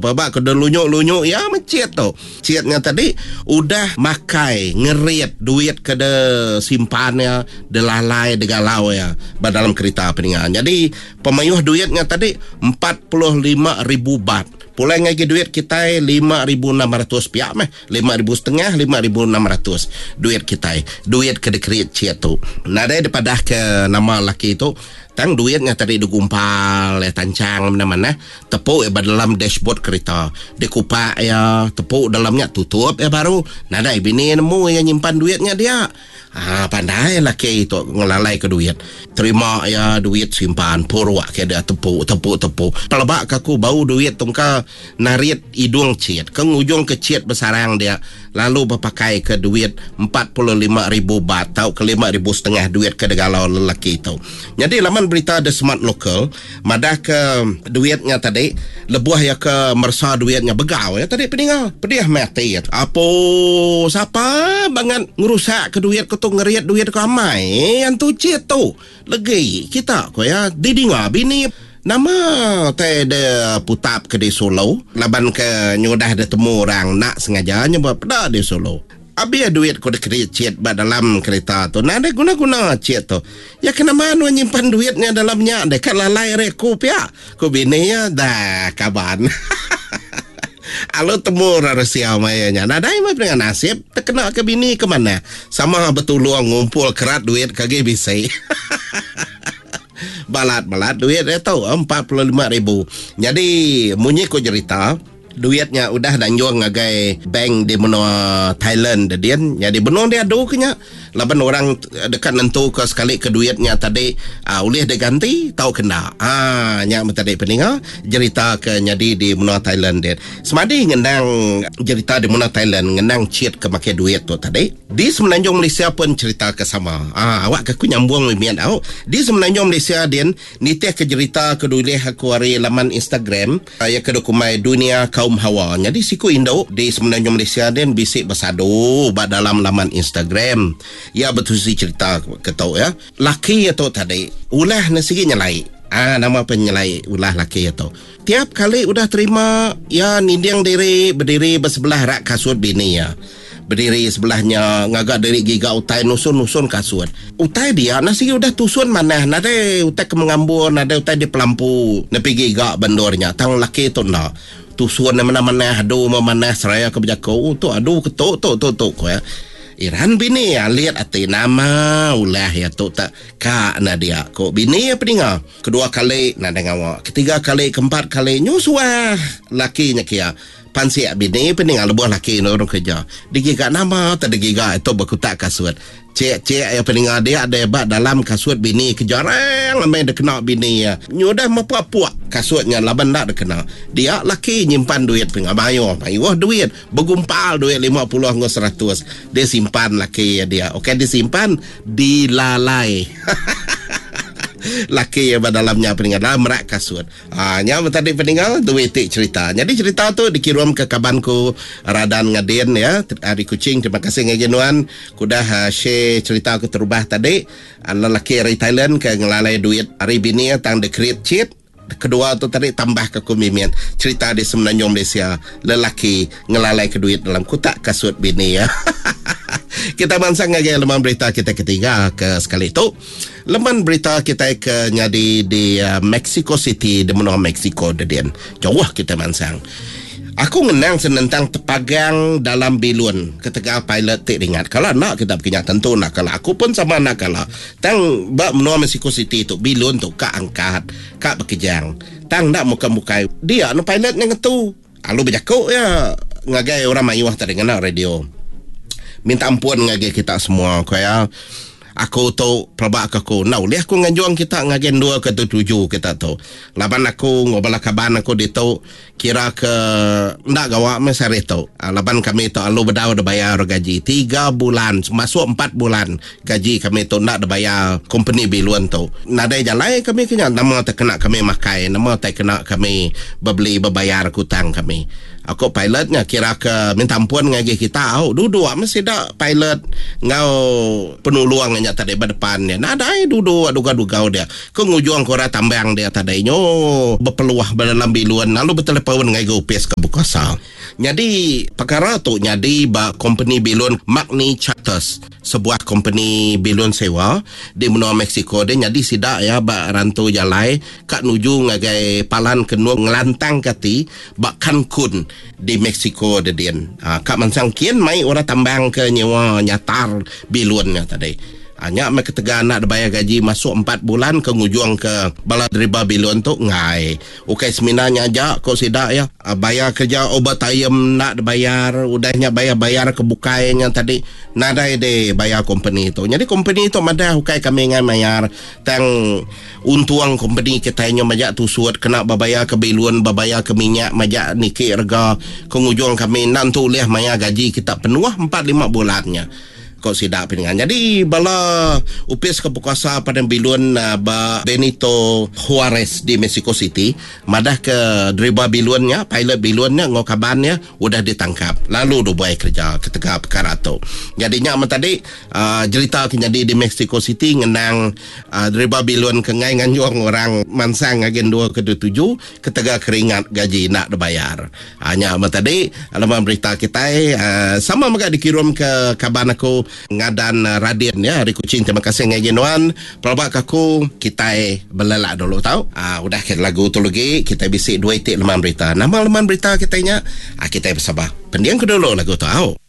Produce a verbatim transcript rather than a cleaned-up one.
Pabak kau dah lunyuk-lunyuk ya mencet tu. Ciatnya tadi udah makai ngeriat duit ke de simpannya de lalai de galau ya dalam kereta peningan. Jadi pemayuh duitnya tadi empat puluh lima ribu bat. Pulai ngagi duit kita lima ribu enam ratus piak meh. lima ribu setengah, lima ribu enam ratus duit kita. Duit ke dekret ciat tu. Nada daripada ke nama laki itu tang duitnya tadi digumpal ya tancang mana-mana tepuk ya dalam dashboard kereta dikupak ya tepuk dalamnya tutup ya baru nada bini nemu yang nyimpan duitnya dia. Ah, pandai laki itu ngelalai ke duit. Terima ya duit simpan purwa ke dia tepuk tepuk tepuk. Pelabak kaku bau duit tungka narit hidung ciat ke ujung ke ciat besarang dia lalu berpakai ke duit empat puluh lima ribu bat tau ke lima ribu setengah duit ke degalau lelaki itu. Jadi laman berita The Smart Local madah ke duitnya tadi lebuah ya ke mersa duitnya begau ya tadi peninggal pedih mati ya. Apa siapa banget ngerusak ke duit ke tu ngeriat duit ke amai yang tu ciat tu lagi kita ko ya didinga bini nama teh de putap ke di Solo laban ke nyudah de temu orang nak sengaja nyebab dah di Solo. Abi duit ko dekret ciat ba dalam kereta tu. Nada guna-guna ciat tu. Ya kenapa nu nyimpan duitnya dalamnya dekat lalai rekup ya. Ko bini ya dah kaban. Alo temu rahasia mayanya. Nada mai dengan nasib terkena ke bini ke mana? Sama betul luang ngumpul kerat duit kage bisa. Balat-balat duit dia tahu empat puluh lima ribu. Jadi munyi ko cerita duitnya udah danjong ngagai bank di benua Thailand dedian. Jadi benua dia adu kenya laban orang dekat nentu ke sekali ke duitnya tadi uh, ulih diganti tahu kena ah nya tadi peninga cerita ke nyadi di benua Thailand dia semadi ngendang cerita di benua Thailand ngendang cheat ke make duit tu tadi di semenanjung Malaysia pun cerita ke sama ah awak ke ku nyambung mian au di semenanjung Malaysia dia nitih ke cerita ke dulih aku hari laman Instagram uh, ya ke dokumai dunia kaum hawa. Jadi siku Indo di semenanjung Malaysia dia bisik bersadu ba dalam laman Instagram. Ya betul si cerita ketau ya. Laki itu tadi ulah nasi nyelai. Ah nama penyelai ulah laki itu. Tiap kali udah terima ya nindiang diri berdiri bersebelah rak kasut bini ya. Berdiri sebelahnya ngagak dari giga utai nusun-nusun kasut. Utai dia nasi udah tusun mana nada utai ke mengambur nada utai di pelampu nepi giga bandornya. Tang laki itu na tusun mana-mana aduh mana seraya ke berjakau tu aduh ketuk tuk tuk tuk ya. Iran bini ya lihat ati nama ulah ya tu tak kak na dia kok bini ya peninga kedua kali nada ngawa ketiga kali keempat kali nyusua lakinya kia pansi bini peninga lebuh laki no orang kerja digiga nama tak digiga itu berkutak kasut cek-cek ya peninga dia ada hebat dalam kasut bini kejarang amai dia kena bini ya nyudah mapuak-puak kasutnya laban tak dia kena dia laki nyimpan duit peninga mayo mayo duit bergumpal duit lima puluh dengan seratus dia simpan laki ya dia okey disimpan dilalai laki yang dalamnya peninggal dalam merak kasut. Ah nya tadi peninggal duit cerita. Jadi cerita tu dikirim ke kabanku Radan Ngaden ya Ari Kucing. Terima kasih ngagenuan kudah uh, share cerita aku terubah tadi. Lelaki dari Thailand ke ngelalai duit ari bini tang dekret cheat. Kedua tu tadi tambah ke kumimian cerita di semenanjung Malaysia lelaki ngelalai ke duit dalam kotak kasut bini ya. Kita mansang lagi leman berita kita ketiga ke sekali itu. Leman berita kita ke nyadi di uh, Mexico City di benua Mexico dedian. Jauh kita mansang. Aku ngenang senentang tepagang dalam bilun ketika pilot tak ingat. Kalau nak kita punya tentu nak kalau aku pun sama nak kalau. Tang bak benua Mexico City tu bilun tu kak angkat, kak berkejang. Tang nak muka-muka dia no pilot yang tu. Alu berjakuk ya ngagai orang mayuah tak dengar radio. Minta ampun ngagai kita semua kaya aku tu pelabak aku nah ulih aku ngajuang kita ngagen dua ke tujuh kita tu laban aku ngobala kaban aku di tu kira ke ndak gawa mesare tu laban kami tu alu bedau dah bayar gaji tiga bulan masuk empat bulan gaji kami tu ndak dah bayar company biluan tu nadai jalai kami kena nama tak kena kami makai nama tak kena kami beli berbayar hutang kami. Aku pilotnya kira ke minta ampun ngagi kita au duduk mesti dak pilot ngau penolong nya tadi berdepan dia nadai duduk duga-duga dia ke ngujung kora tambang dia tadi nyo berpeluah dalam biluan lalu betul pawon ngai go pes ke bukasa. Jadi perkara tu jadi ba company bilun Magni Charters, sebuah company bilun sewa di benua Mexico dia jadi sidak ya ba rantau jalai kat nuju ngagai palan kenu ngelantang kati ba Cancun di Mexico dia dian. Ha, kak mansang kian mai orang tambang ke nyewa nyatar bilunnya tadi. Hanya mereka tegak nak bayar gaji masuk empat bulan ke ngujung ke bala riba bilon tu ngai. Ukai seminarnya aja kau sidak ya. Bayar kerja obat ayam nak bayar, udahnya bayar-bayar ke bukainya tadi. Nadai de bayar company tu. Jadi company tu madah ukai kami ngai bayar tang untuang company kita nya majak tu suat kena bayar ke bilon, bayar ke minyak, majak niki harga ke ngujung kami nantu leh maya gaji kita penuh empat lima bulannya. Kau sidak pingan. Jadi bala upis ke pukuasa pada bilun uh, ba Benito Juarez di Mexico City, madah ke driver bilunnya, pilot bilunnya ngokabannya udah ditangkap. Lalu do buat kerja ketika perkara tu. Jadinya amat tadi uh, cerita jadi di Mexico City ngenang uh, driver bilun ke ngai nganjuang orang mansang agen dua ke tujuh ketika keringat gaji nak dibayar. Hanya amat tadi alaman berita kita uh, sama mereka dikirim ke kaban aku ngadan uh, Radian ya hari kucing. Terima kasih ngajinuan pelabak aku kita belelak dulu tahu ah uh, udah ke lagu tu lagi kita bisik dua itik leman berita nama leman berita kita nya ah, kita bersabar pendiam ke dulu lagu tahu.